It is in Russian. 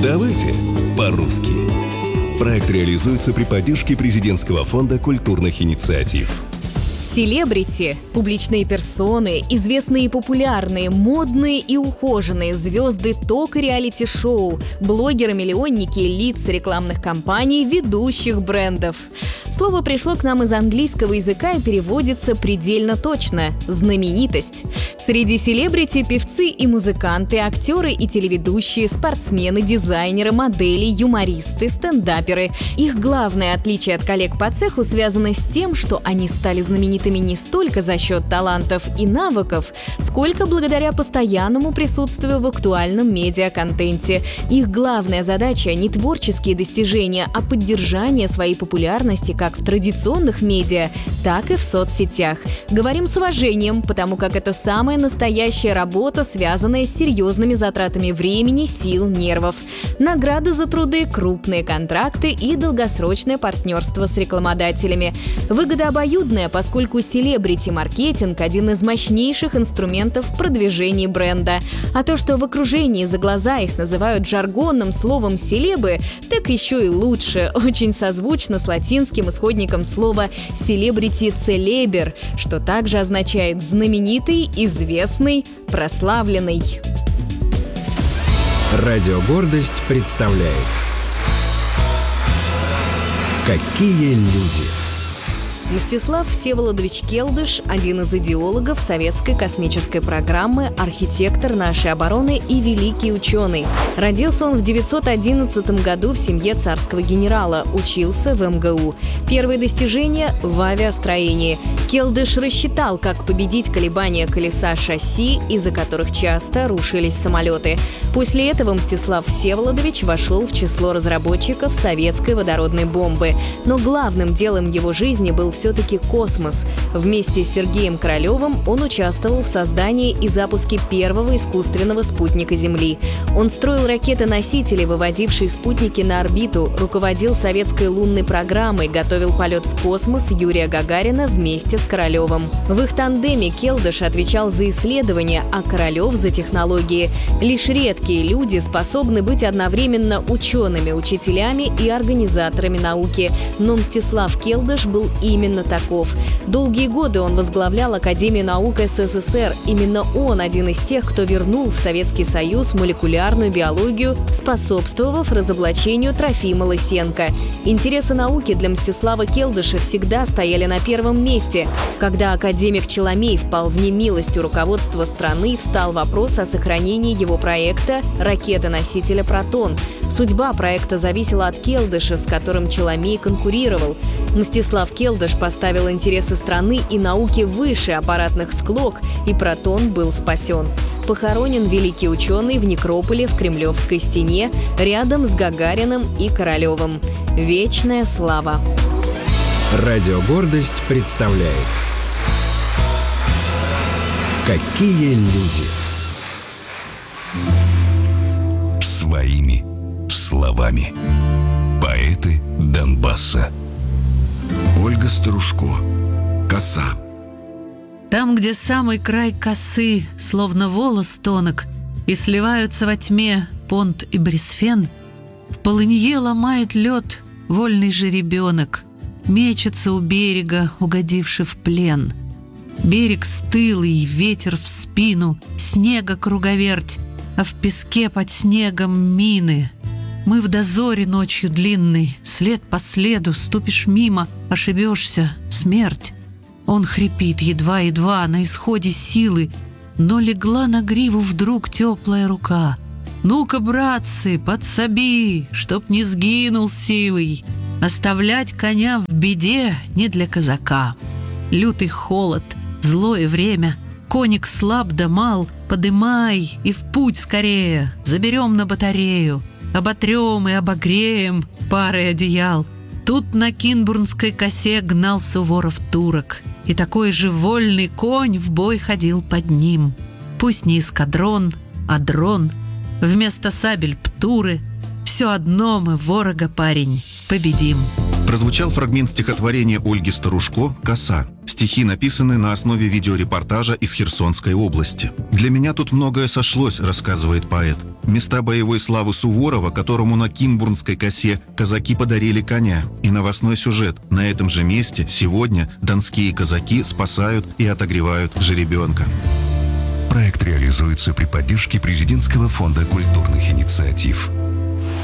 Давайте по-русски. Проект реализуется при поддержке Президентского фонда культурных инициатив. Селебрити – публичные персоны, известные и популярные, модные и ухоженные, звезды ток- и реалити-шоу, блогеры-миллионники, лица рекламных кампаний, ведущих брендов. Слово пришло к нам из английского языка и переводится предельно точно – знаменитость. Среди селебрити – певцы и музыканты, актеры и телеведущие, спортсмены, дизайнеры, модели, юмористы, стендаперы. Их главное отличие от коллег по цеху связано с тем, что они стали знаменитыми не столько за счет талантов и навыков, сколько благодаря постоянному присутствию в актуальном медиа-контенте. Их главная задача – не творческие достижения, а поддержание своей популярности как в традиционных медиа, так и в соцсетях. Говорим с уважением, потому как это самая настоящая работа, связанная с серьезными затратами времени, сил, нервов. Награды за труды, крупные контракты и долгосрочное партнерство с рекламодателями. Выгода обоюдная, поскольку селебрити-маркетинг – один из мощнейших инструментов в продвижении бренда. А то, что в окружении за глаза их называют жаргонным словом «селебы», так еще и лучше. Очень созвучно с латинским исходником слова «селебрити-целебер», что также означает «знаменитый», «известный», «прославленный». Радио «Гордость» представляет «Какие люди». Мстислав Всеволодович Келдыш – один из идеологов советской космической программы, архитектор нашей обороны и великий ученый. Родился он в 911 году в семье царского генерала, учился в МГУ. Первые достижения – в авиастроении. Келдыш рассчитал, как победить колебания колеса шасси, из-за которых часто рушились самолеты. После этого Мстислав Всеволодович вошел в число разработчиков советской водородной бомбы. Но главным делом его жизни был все-таки космос. Вместе с Сергеем Королевым он участвовал в создании и запуске первого искусственного спутника Земли. Он строил ракеты-носители, выводившие спутники на орбиту, руководил советской лунной программой, готовил полет в космос Юрия Гагарина вместе с Королевым. В их тандеме Келдыш отвечал за исследования, а Королев – за технологии. Лишь редкие люди способны быть одновременно учеными, учителями и организаторами науки. Но Мстислав Келдыш был именно таков. Долгие годы он возглавлял Академию наук СССР. Именно он один из тех, кто вернул в Советский Союз молекулярную биологию, способствовав разоблачению Трофима Лысенко. Интересы науки для Мстислава Келдыша всегда стояли на первом месте. Когда академик Челомей впал в немилость у руководства страны, встал вопрос о сохранении его проекта ракеты-носителя «Протон». Судьба проекта зависела от Келдыша, с которым Челомей конкурировал. Мстислав Келдыш поставил интересы страны и науки выше аппаратных склок, и «Протон» был спасен. Похоронен великий ученый в некрополе в Кремлевской стене, рядом с Гагариным и Королевым. Вечная слава! Радио «Гордость» представляет «Какие люди». Своими словами. Поэты Донбасса. Ольга Старушко. Коса. Там, где самый край косы, словно волос тонок, и сливаются во тьме понт и брисфен, в полынье ломает лед вольный жеребенок, мечется у берега, угодивший в плен. Берег стылый, ветер в спину, снега круговерть, а в песке под снегом мины. Мы в дозоре ночью длинной, след по следу, ступишь мимо, ошибешься, смерть. Он хрипит едва-едва, на исходе силы, но легла на гриву вдруг теплая рука. «Ну-ка, братцы, подсоби, чтоб не сгинул сивый! Оставлять коня в беде не для казака!» Лютый холод, злое время, коник слаб да мал, подымай и в путь скорее, заберем на батарею, оботрем и обогреем парой одеял. Тут на Кинбурнской косе гнал Суворов турок, и такой же вольный конь в бой ходил под ним. Пусть не эскадрон, а дрон, вместо сабель птуры, все одно мы ворога, парень, победим. Прозвучал фрагмент стихотворения Ольги Старушко «Коса». Стихи написаны на основе видеорепортажа из Херсонской области. «Для меня тут многое сошлось», — рассказывает поэт. Места боевой славы Суворова, которому на Кинбурнской косе казаки подарили коня. И новостной сюжет. На этом же месте сегодня донские казаки спасают и отогревают жеребенка. Проект реализуется при поддержке Президентского фонда культурных инициатив.